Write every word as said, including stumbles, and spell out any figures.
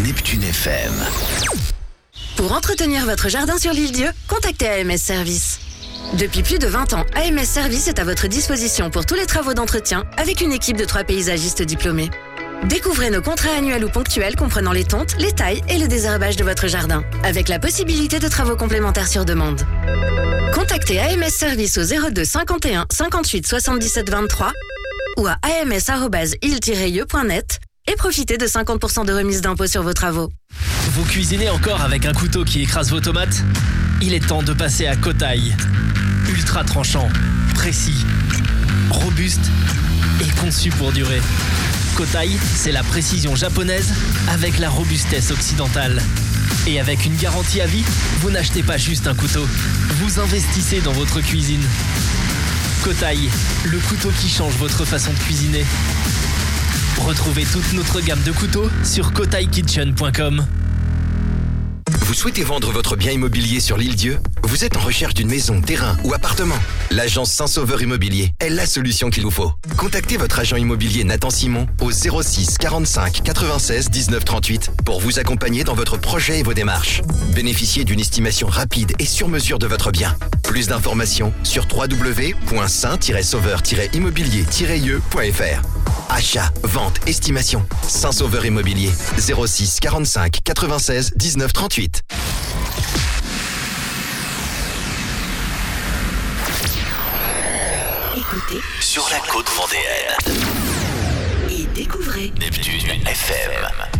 Neptune F M. Pour entretenir votre jardin sur l'île Dieu, contactez A M S Service. Depuis plus de vingt ans, A M S Service est à votre disposition pour tous les travaux d'entretien avec une équipe de trois paysagistes diplômés. Découvrez nos contrats annuels ou ponctuels comprenant les tontes, les tailles et le désherbage de votre jardin, avec la possibilité de travaux complémentaires sur demande. Contactez A M S Service au zéro deux cinquante et un cinquante-huit soixante-dix-sept vingt-trois ou à a m s arobase il tiret e point net et profitez de cinquante pour cent de remise d'impôt sur vos travaux. Vous cuisinez encore avec un couteau qui écrase vos tomates ? Il est temps de passer à Kotai. Ultra tranchant, précis, robuste et conçu pour durer. Kotai, c'est la précision japonaise avec la robustesse occidentale. Et avec une garantie à vie, vous n'achetez pas juste un couteau, vous investissez dans votre cuisine. Kotai, le couteau qui change votre façon de cuisiner. Retrouvez toute notre gamme de couteaux sur kotai kitchen point com. Vous souhaitez vendre votre bien immobilier sur l'île Dieu ? Vous êtes en recherche d'une maison, terrain ou appartement ? L'agence Saint-Sauveur Immobilier est la solution qu'il vous faut. Contactez votre agent immobilier Nathan Simon au zéro six quarante-cinq quatre-vingt-seize dix-neuf trente-huit pour vous accompagner dans votre projet et vos démarches. Bénéficiez d'une estimation rapide et sur mesure de votre bien. Plus d'informations sur w w w point saint tiret sauveur tiret immobilier tiret i e point f r. Achat, vente, estimation. Saint-Sauveur Immobilier, zéro six quarante-cinq quatre-vingt-seize dix-neuf trente-huit. Écoutez Sur la côte vendéenne. et découvrez Neptune F M.